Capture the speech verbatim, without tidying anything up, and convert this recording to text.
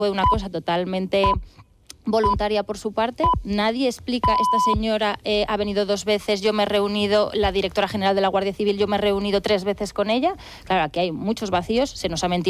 fue una cosa totalmente voluntaria por su parte. Nadie explica, esta señora eh, ha venido dos veces, yo me he reunido, la directora general de la Guardia Civil, yo me he reunido tres veces con ella. Claro, aquí hay muchos vacíos, se nos ha mentido